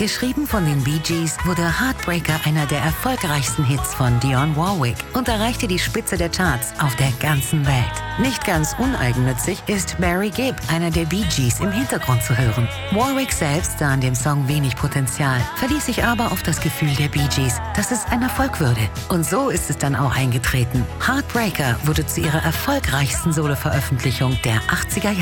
Geschrieben von den Bee Gees wurde Heartbreaker einer der erfolgreichsten Hits von Dionne Warwick und erreichte die Spitze der Charts auf der ganzen Welt. Nicht ganz uneigennützig ist Barry Gibb, einer der Bee Gees, im Hintergrund zu hören. Warwick selbst sah in dem Song wenig Potenzial, verließ sich aber auf das Gefühl der Bee Gees, dass es ein Erfolg würde. Und so ist es dann auch eingetreten. Heartbreaker wurde zu ihrer erfolgreichsten Solo-Veröffentlichung der 80er Jahre.